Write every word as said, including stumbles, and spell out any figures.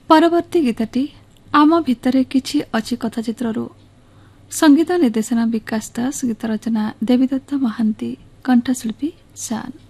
परवर्ती गीतटी आम भितरे किछि अछि कथा चित्ररू संगीत निर्देशना विकास दास गीत रचना देवीदत्त महांती कंठशिल्पी शान।